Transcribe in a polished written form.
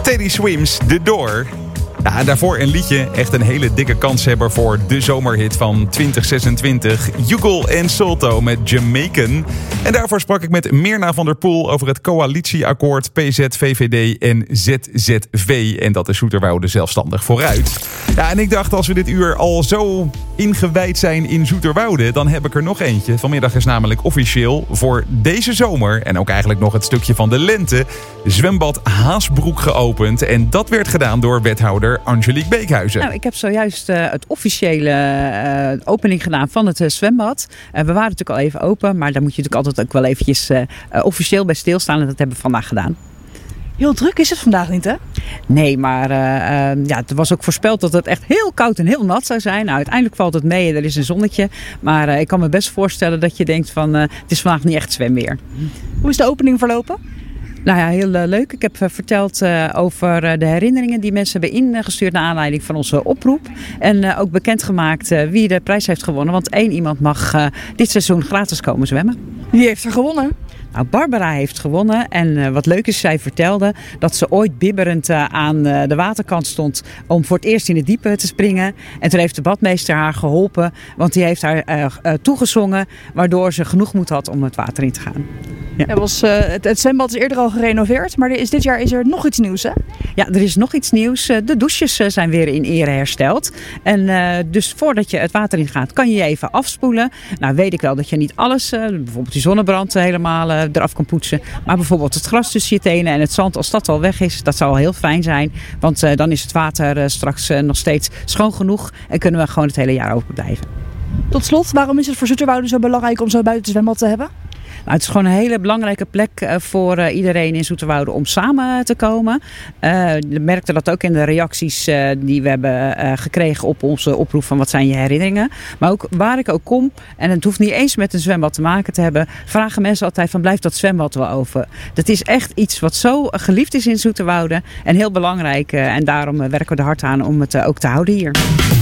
Teddy Swims, The Door. Ja, en daarvoor een liedje, echt een hele dikke kanshebber voor de zomerhit van 2026. Jugel en Solto met Jamaican. En daarvoor sprak ik met Mirna van der Poel over het coalitieakkoord PZ-VVD en ZZV. En dat is Zoeterwoude zelfstandig vooruit. Ja, en ik dacht, als we dit uur al zo ingewijd zijn in Zoeterwoude, dan heb ik er nog eentje. Vanmiddag is namelijk officieel voor deze zomer, en ook eigenlijk nog het stukje van de lente, zwembad Haasbroek geopend. En dat werd gedaan door wethouder Angelique Beekhuizen. Nou, ik heb zojuist het officiële opening gedaan van het zwembad. We waren natuurlijk al even open, maar daar moet je natuurlijk altijd ook wel eventjes officieel bij stilstaan. En dat hebben we vandaag gedaan. Heel druk is het vandaag niet, hè? Nee, maar er was ook voorspeld dat het echt heel koud en heel nat zou zijn. Nou, uiteindelijk valt het mee en er is een zonnetje. Maar ik kan me best voorstellen dat je denkt van het is vandaag niet echt zwemweer. Hoe is de opening verlopen? Nou ja, heel leuk. Ik heb verteld over de herinneringen die mensen hebben ingestuurd naar aanleiding van onze oproep. En ook bekendgemaakt wie de prijs heeft gewonnen. Want 1 iemand mag dit seizoen gratis komen zwemmen. Wie heeft er gewonnen? Nou, Barbara heeft gewonnen en wat leuk is, zij vertelde dat ze ooit bibberend aan de waterkant stond om voor het eerst in het diepe te springen. En toen heeft de badmeester haar geholpen, want die heeft haar toegezongen, waardoor ze genoeg moed had om het water in te gaan. Ja. Het zwembad is eerder al gerenoveerd, maar dit jaar is er nog iets nieuws, hè? Ja, er is nog iets nieuws. De douches zijn weer in ere hersteld. En dus voordat je het water ingaat, kan je je even afspoelen. Nou, weet ik wel dat je niet alles, bijvoorbeeld die zonnebrand helemaal eraf kan poetsen. Maar bijvoorbeeld het gras tussen je tenen en het zand, als dat al weg is, dat zou al heel fijn zijn. Want dan is het water straks nog steeds schoon genoeg en kunnen we gewoon het hele jaar open blijven. Tot slot, waarom is het voor Zoeterwoude zo belangrijk om zo'n buitenzwembad te hebben? Nou, het is gewoon een hele belangrijke plek voor iedereen in Zoeterwoude om samen te komen. We merkten dat ook in de reacties die we hebben gekregen op onze oproep van wat zijn je herinneringen. Maar ook waar ik ook kom, en het hoeft niet eens met een zwembad te maken te hebben, vragen mensen altijd van blijft dat zwembad wel open. Dat is echt iets wat zo geliefd is in Zoeterwoude en heel belangrijk. En daarom werken we er hard aan om het ook te houden hier.